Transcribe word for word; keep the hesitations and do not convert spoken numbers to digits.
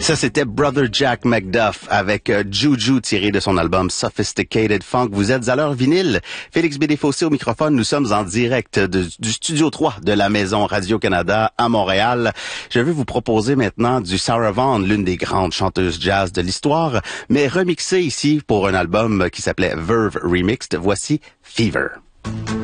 Ça, c'était Brother Jack Macduff avec euh, Juju tiré de son album Sophisticated Funk. Vous êtes à l'heure vinyle. Félix Bédé-Fossé au microphone. Nous sommes en direct de, du studio trois de la Maison Radio-Canada à Montréal. Je vais vous proposer maintenant du Sarah Vaughan, l'une des grandes chanteuses jazz de l'histoire, mais remixée ici pour un album qui s'appelait Verve Remixed. Voici Fever.